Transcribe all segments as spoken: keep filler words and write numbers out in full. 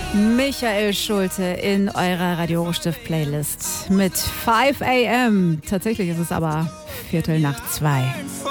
Michael Schulte in eurer Radio Hochstift-Playlist mit fünf a m. Tatsächlich ist es aber Viertel nach zwei.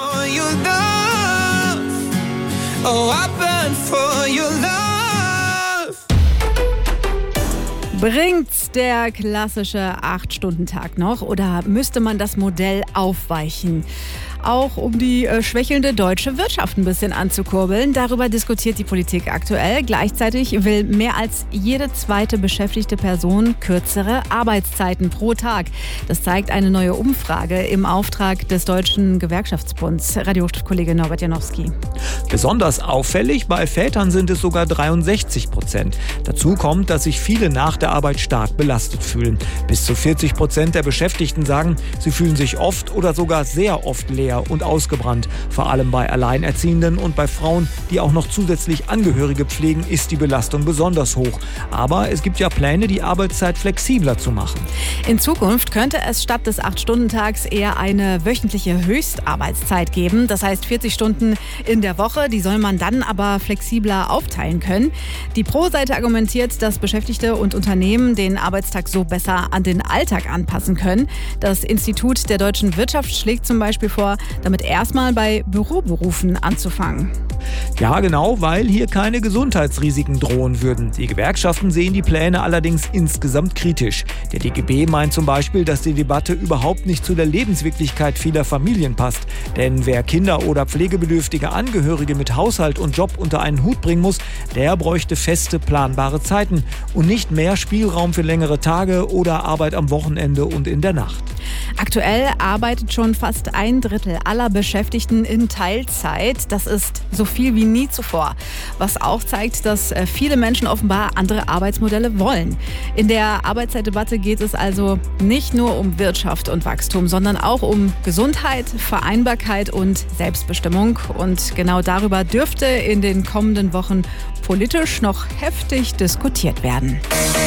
Bringt der klassische acht-Stunden-Tag noch oder müsste man das Modell aufweichen? Auch um die äh, schwächelnde deutsche Wirtschaft ein bisschen anzukurbeln. Darüber diskutiert die Politik aktuell. Gleichzeitig will mehr als jede zweite beschäftigte Person kürzere Arbeitszeiten pro Tag. Das zeigt eine neue Umfrage im Auftrag des Deutschen Gewerkschaftsbunds. Radio-Kollege Norbert Janowski. Besonders auffällig, bei Vätern sind es sogar dreiundsechzig Prozent. Dazu kommt, dass sich viele nach der Arbeit stark belastet fühlen. Bis zu vierzig Prozent der Beschäftigten sagen, sie fühlen sich oft oder sogar sehr oft leer und ausgebrannt. Vor allem bei Alleinerziehenden und bei Frauen, die auch noch zusätzlich Angehörige pflegen, ist die Belastung besonders hoch. Aber es gibt ja Pläne, die Arbeitszeit flexibler zu machen. In Zukunft könnte es statt des acht-Stunden-Tags eher eine wöchentliche Höchstarbeitszeit geben. Das heißt vierzig Stunden in der Woche. Die soll man dann aber flexibler aufteilen können. Die Pro-Seite argumentiert, dass Beschäftigte und Unternehmen den Arbeitstag so besser an den Alltag anpassen können. Das Institut der deutschen Wirtschaft schlägt zum Beispiel vor, damit erstmal bei Büroberufen anzufangen. Ja, genau, weil hier keine Gesundheitsrisiken drohen würden. Die Gewerkschaften sehen die Pläne allerdings insgesamt kritisch. Der D G B meint zum Beispiel, dass die Debatte überhaupt nicht zu der Lebenswirklichkeit vieler Familien passt. Denn wer Kinder oder pflegebedürftige Angehörige mit Haushalt und Job unter einen Hut bringen muss, der bräuchte feste, planbare Zeiten und nicht mehr Spielraum für längere Tage oder Arbeit am Wochenende und in der Nacht. Aktuell arbeitet schon fast ein Drittel aller Beschäftigten in Teilzeit. Das ist so viel wie nie zuvor. Was auch zeigt, dass viele Menschen offenbar andere Arbeitsmodelle wollen. In der Arbeitszeitdebatte geht es also nicht nur um Wirtschaft und Wachstum, sondern auch um Gesundheit, Vereinbarkeit und Selbstbestimmung. Und genau darüber dürfte in den kommenden Wochen politisch noch heftig diskutiert werden.